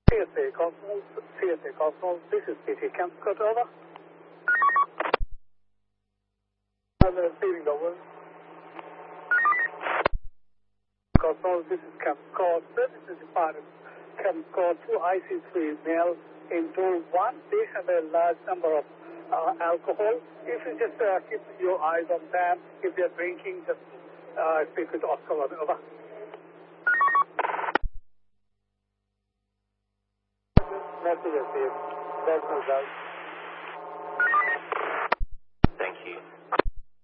CSA Cosmos, this is PT Camp Scott, over. Receiving over. Cosmos, this is Camp Scott, this is departed. Camp Scott, 2 IC3 male in door 1, they have a large number of alcohol. If you just keep your eyes on them, if they're drinking, just speak with Oscar, over. Message received. That's the result.